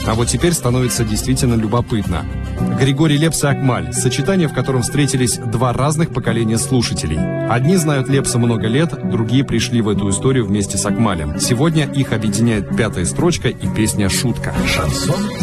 А вот теперь становится действительно любопытно. Григорий Лепс и Акмаль – сочетание, в котором встретились два разных поколения слушателей. Одни знают Лепса много лет, другие пришли в эту историю вместе с Акмалем. Сегодня их объединяет пятая строчка и песня «Шутка». Шансон.